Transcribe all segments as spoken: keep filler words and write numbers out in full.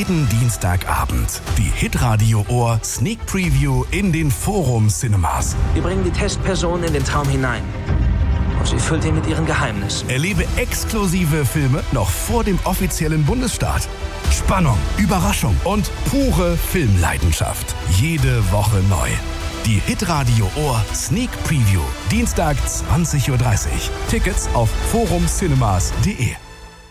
Jeden Dienstagabend die Hitradio Ohr Sneak Preview in den Forum Cinemas. Wir bringen die Testperson in den Traum hinein. Und sie füllt ihn mit ihren Geheimnissen. Erlebe exklusive Filme noch vor dem offiziellen Bundesstart. Spannung, Überraschung und pure Filmleidenschaft. Jede Woche neu. Die Hitradio Ohr Sneak Preview. Dienstag zwanzig Uhr dreißig. Tickets auf forum cinemas punkt de.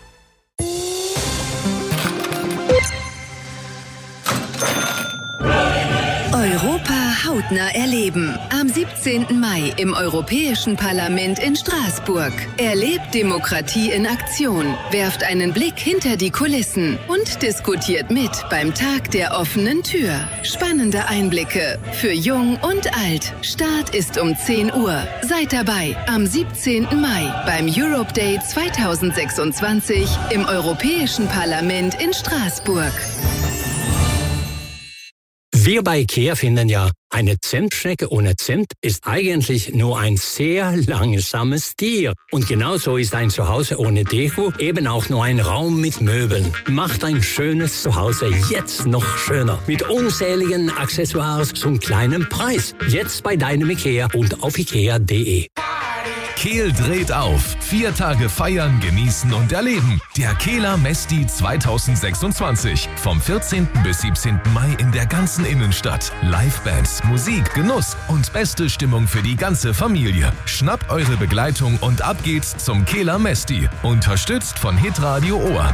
Europa hautnah erleben. Am siebzehnten Mai im Europäischen Parlament in Straßburg. Erlebt Demokratie in Aktion, werft einen Blick hinter die Kulissen und diskutiert mit beim Tag der offenen Tür. Spannende Einblicke für Jung und Alt. Start ist um zehn Uhr. Seid dabei am siebzehnten Mai beim Europe Day zweitausendsechsundzwanzig im Europäischen Parlament in Straßburg. Wir bei IKEA finden ja, eine Zimtschnecke ohne Zimt ist eigentlich nur ein sehr langsames Tier. Und genauso ist ein Zuhause ohne Deko eben auch nur ein Raum mit Möbeln. Macht ein schönes Zuhause jetzt noch schöner. Mit unzähligen Accessoires zum kleinen Preis. Jetzt bei deinem IKEA und auf ikea punkt de. Kehl dreht auf. Vier Tage feiern, genießen und erleben. Der Kehler Mesti zweitausendsechsundzwanzig. Vom vierzehnten bis siebzehnten Mai in der ganzen Innenstadt. Livebands, Musik, Genuss und beste Stimmung für die ganze Familie. Schnappt eure Begleitung und ab geht's zum Kehler Mesti. Unterstützt von Hitradio Ohr.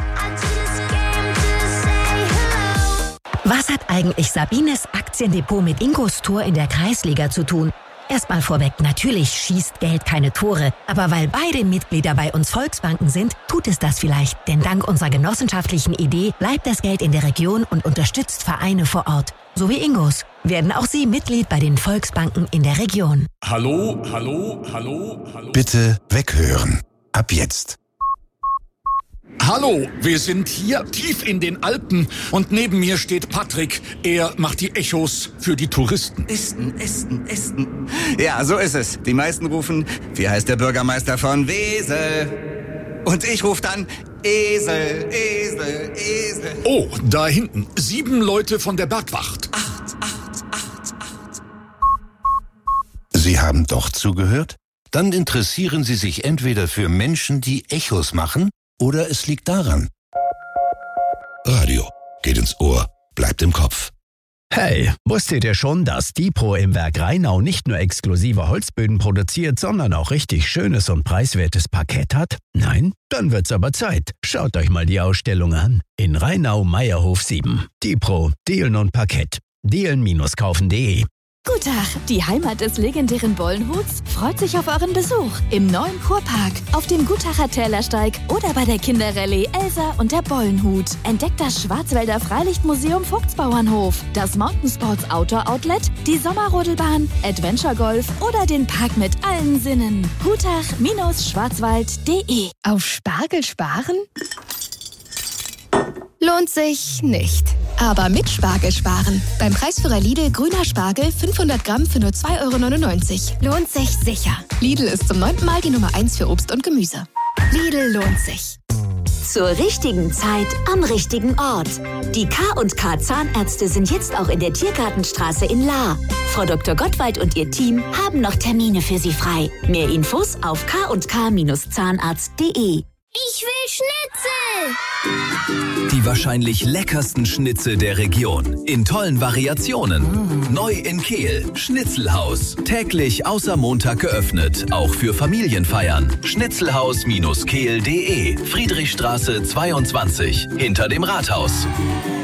Was hat eigentlich Sabines Aktiendepot mit Ingos Tor in der Kreisliga zu tun? Erstmal vorweg, natürlich schießt Geld keine Tore. Aber weil beide Mitglieder bei uns Volksbanken sind, tut es das vielleicht. Denn dank unserer genossenschaftlichen Idee bleibt das Geld in der Region und unterstützt Vereine vor Ort. So wie Ingos. Werden auch Sie Mitglied bei den Volksbanken in der Region. Hallo, hallo, hallo, hallo. Bitte weghören. Ab jetzt. Hallo, wir sind hier tief in den Alpen und neben mir steht Patrick. Er macht die Echos für die Touristen. Esten, Esten, Esten. Ja, so ist es. Die meisten rufen, wie heißt der Bürgermeister von Wesel? Und ich rufe dann, Esel, Esel, Esel. Oh, da hinten, sieben Leute von der Bergwacht. Acht, acht, acht, acht. Sie haben doch zugehört? Dann interessieren Sie sich entweder für Menschen, die Echos machen, oder es liegt daran. Radio geht ins Ohr, bleibt im Kopf. Hey, wusstet ihr schon, dass Dipro im Werk Rheinau nicht nur exklusive Holzböden produziert, sondern auch richtig schönes und preiswertes Parkett hat? Nein? Dann wird's aber Zeit. Schaut euch mal die Ausstellung an. In Rheinau-Meierhof sieben. Dipro, Dielen und Parkett. dielen kaufen punkt de. Guten Tag, die Heimat des legendären Bollenhuts freut sich auf euren Besuch im neuen Kurpark, auf dem Gutacher Tälersteig oder bei der Kinderrallye Elsa und der Bollenhut. Entdeckt das Schwarzwälder Freilichtmuseum Vogtsbauernhof, das Mountainsports Outdoor Outlet, die Sommerrodelbahn, Adventure Golf oder den Park mit allen Sinnen. gutach Schwarzwald punkt de. Auf Spargel sparen? Lohnt sich nicht. Aber mit Spargel sparen. Beim Preisführer Lidl grüner Spargel fünfhundert Gramm für nur zwei Euro neunundneunzig. Lohnt sich sicher. Lidl ist zum neunten Mal die Nummer eins für Obst und Gemüse. Lidl lohnt sich. Zur richtigen Zeit am richtigen Ort. Die K und K Zahnärzte sind jetzt auch in der Tiergartenstraße in Lahr. Frau Doktor Gottwald und ihr Team haben noch Termine für Sie frei. Mehr Infos auf k und k zahnarzt punkt de. Ich will Schnitzel! Die wahrscheinlich leckersten Schnitzel der Region. In tollen Variationen. Mm. Neu in Kehl. Schnitzelhaus. Täglich außer Montag geöffnet. Auch für Familienfeiern. Schnitzelhaus Kehl punkt de. Friedrichstraße zweiundzwanzig. Hinter dem Rathaus.